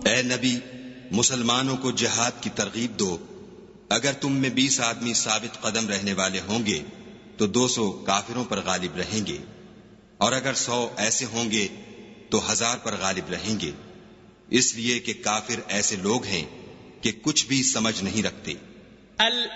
ए नबी, मुसलमानों को जिहाद की तरगीब दो। अगर तुम में 20 आदमी साबित कदम रहने वाले होंगे तो 200 काफिरों पर गालिब रहेंगे, और अगर 100 ऐसे होंगे तो 1000 पर गालिब रहेंगे, इसलिए कि काफिर ऐसे लोग हैं कि कुछ भी समझ नहीं रखते।